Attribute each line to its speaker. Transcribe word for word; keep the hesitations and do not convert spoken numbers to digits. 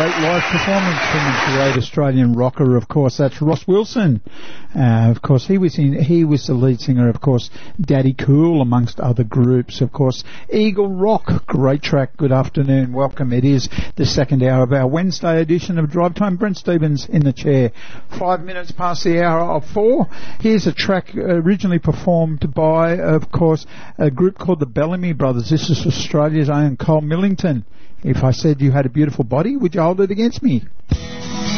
Speaker 1: great live performance from the great Australian rocker, of course. That's Ross Wilson. Uh, of course, he was in, he was the lead singer, of course, Daddy Cool, amongst other groups, of course. Eagle Rock, great track. Good afternoon. Welcome. It is the second hour of our Wednesday edition of Drive Time. Brent Stevens in the chair. Five minutes past the hour of four. Here's a track originally performed by, of course, a group called the Bellamy Brothers. This is Australia's own Cole Millington. If I said you had a beautiful body, would you hold it against me?